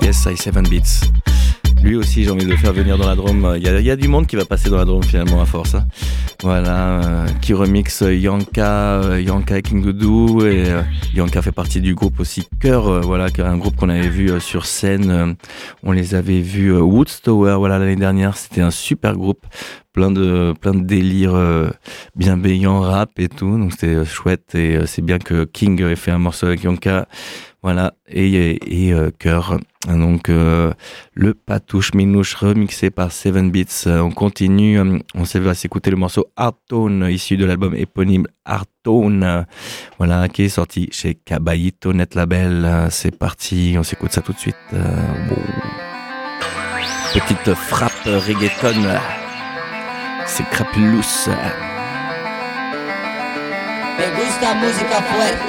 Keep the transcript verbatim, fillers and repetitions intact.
Yes, I seven Beats. Lui aussi, j'ai envie de le faire venir dans la Drôme. Il y a, il y a du monde qui va passer dans la Drôme finalement à force. Hein. Voilà, euh, qui remixe Yanka, euh, Yanka et King Doudou. Et euh, Yanka fait partie du groupe aussi Cœur. Euh, voilà, un groupe qu'on avait vu euh, sur scène. Euh, on les avait vus euh, Woodstower. Voilà, l'année dernière, c'était un super groupe. Plein de plein de délires euh, bienveillants, rap et tout. Donc c'était euh, chouette. Et euh, c'est bien que King ait fait un morceau avec Yanka. Voilà, et, et, et euh, Cœur. Donc euh, le Patouche Minouche remixé par seven Beats. Euh, on continue, euh, on va s'écouter le morceau Hearttone issu de l'album éponyme Hearttone, euh, voilà, qui est sorti chez Caballito Net Label. Euh, c'est parti, on s'écoute ça tout de suite. Euh, wow. Petite frappe reggaeton, c'est Crapulous. Me gusta música fuerte.